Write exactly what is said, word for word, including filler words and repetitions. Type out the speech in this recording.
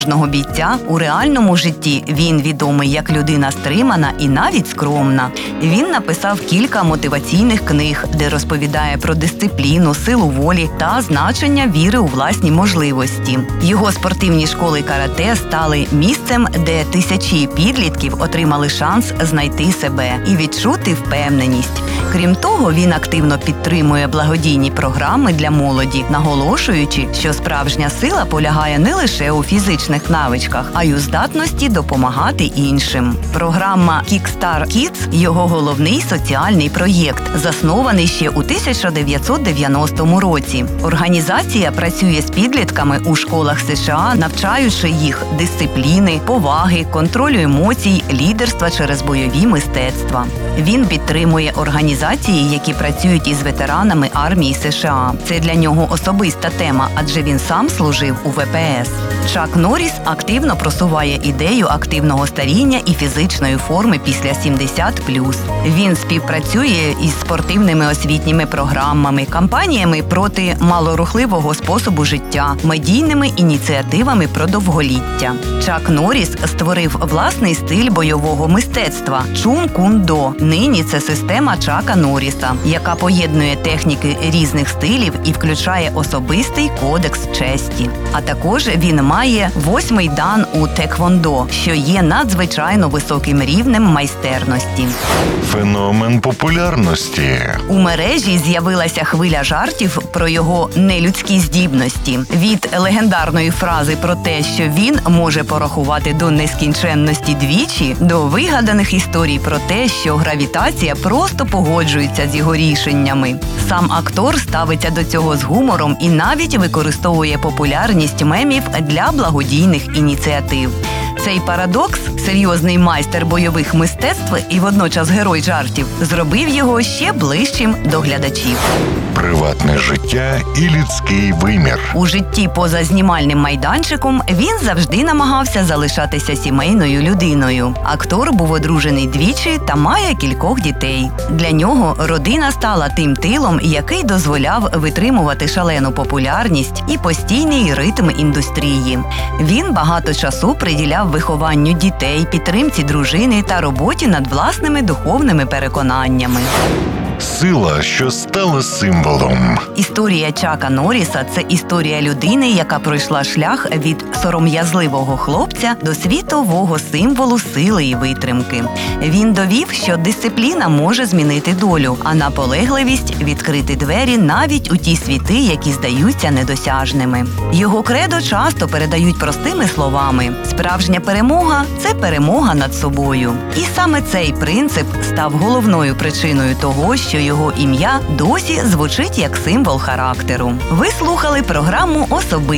Кожного бійця у реальному житті він відомий як людина стримана і навіть скромна. Він написав кілька мотиваційних книг, де розповідає про дисципліну, силу волі та значення віри у власні можливості. Його спортивні школи карате стали місцем, де тисячі підлітків отримали шанс знайти себе і відчути впевненість. Крім того, він активно підтримує благодійні програми для молоді, наголошуючи, що справжня сила полягає не лише у фізичних навичках, а й у здатності допомагати іншим. Програма Kickstart Kids – його головний соціальний проєкт, заснований ще у тисяча дев'ятсот дев'яностому році. Організація працює з підлітками у школах США, навчаючи їх дисципліни, поваги, контролю емоцій, лідерства через бойові мистецтва. Він підтримує організації, які працюють із ветеранами армії США. Це для нього особиста тема, адже він сам служив у ве пе ес. Чак Норріс активно просуває ідею активного старіння і фізичної форми після сімдесят плюс. Він співпрацює із спортивними освітніми програмами, кампаніями проти малорухливого способу життя, медійними ініціативами про довголіття. Чак Норріс створив власний стиль бойового мистецтва – Чун Кун До. Нині це система Чака Норріса, яка поєднує техніки різних стилів і включає особистий кодекс честі. А також він має восьмий дан у теквондо, що є надзвичайно високим рівнем майстерності. Феномен популярності. У мережі з'явилася хвиля жартів про його нелюдські здібності. Від легендарної фрази про те, що він може порахувати до нескінченності двічі, до вигаданих історій про те, що гравітація просто погоджується з його рішеннями. Сам актор ставиться до цього з гумором і навіть використовує популярність мемів для благодійних ініціатив. Цей парадокс, серйозний майстер бойових мистецтв і водночас герой жартів, зробив його ще ближчим до глядачів. Приватне життя і людський вимір. У житті поза знімальним майданчиком він завжди намагався залишатися сімейною людиною. Актор був одружений двічі та має кількох дітей. Для нього родина стала тим тилом, який дозволяв витримувати шалену популярність і постійний ритм індустрії. Він багато часу приділяв вихованню дітей, підтримці дружини та роботі над власними духовними переконаннями. Сила, що стала символом. Історія Чака Норріса – це історія людини, яка пройшла шлях від сором'язливого хлопця до світового символу сили і витримки. Він довів, що дисципліна може змінити долю, а наполегливість – відкрити двері навіть у ті світи, які здаються недосяжними. Його кредо часто передають простими словами. Справжня перемога – це перемога над собою. І саме цей принцип став головною причиною того, що його ім'я досі звучить як символ характеру. Ви слухали програму «Особисто».